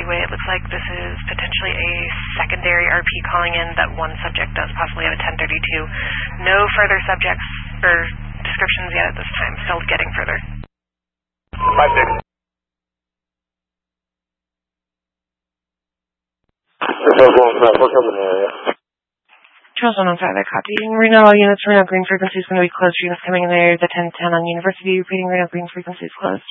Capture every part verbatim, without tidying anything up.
freeway. It looks like this is potentially a secondary R P calling in that one subject does possibly have a ten thirty-two. No further subjects or descriptions yet at this time. Still getting further. five six. We're coming in the area. Charles one one five, I copy. Reno, all units, Reno green frequency is going to be closed. Units coming in there, the ten ten on University, repeating Reno green frequency is closed.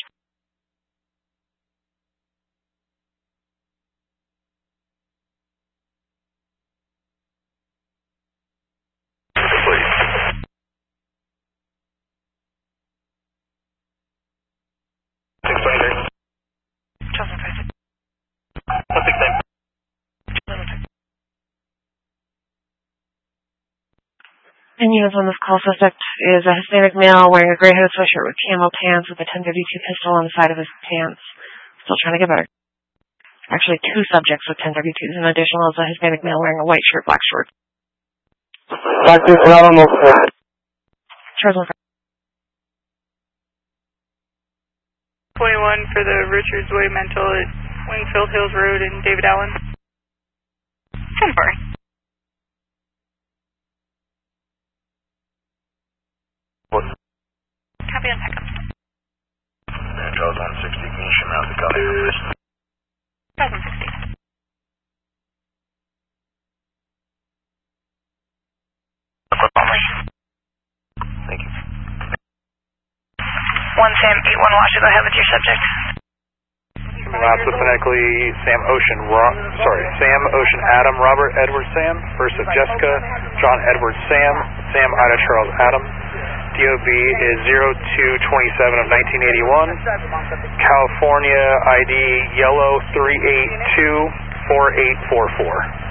And units on this call, suspect is a Hispanic male wearing a gray hooded sweatshirt with camo pants with a ten thirty-two pistol on the side of his pants. Still trying to get better. Actually, two subjects with ten thirty-twos. An additional is a Hispanic male wearing a white shirt, black shorts. Back to the on the Charles twenty-one for the Richards Way Mental at Wingfield Hills Road in David Allen. ten four. Copy on pickup. And Charles one sixty, can you shoot me out the copy for this? Charles one sixty. Thank you. one Sam eight one Washer, go ahead with your subject. Last phonetically Sam Ocean, Ro- sorry, Sam Ocean Adam Robert Edward Sam, first of Jessica, John Edward Sam, Sam Ida Charles Adam. D O B is zero two twenty-seven of nineteen eighty-one. California I D yellow three eight two four eight four four.